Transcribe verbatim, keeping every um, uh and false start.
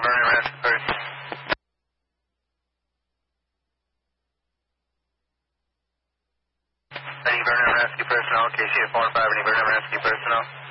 Vernon Rescue Personnel. Any Vernon Rescue Personnel, K C four five, any Vernon Rescue Personnel?